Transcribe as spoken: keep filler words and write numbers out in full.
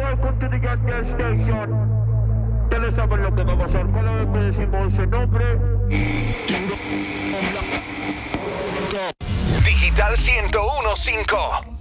welcome to the Gas Station. Ustedes saben lo que va a pasar cada vez que decimos ese nombre. Digital ciento uno punto cinco.